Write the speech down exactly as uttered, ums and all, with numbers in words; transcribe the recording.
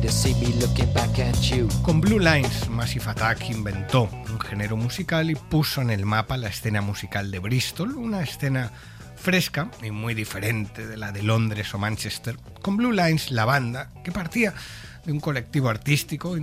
to see me looking back at you. Con Blue Lines, Massive Attack inventó un género musical y puso en el mapa la escena musical de Bristol, una escena fresca y muy diferente de la de Londres o Manchester. Con Blue Lines, la banda, que partía de un colectivo artístico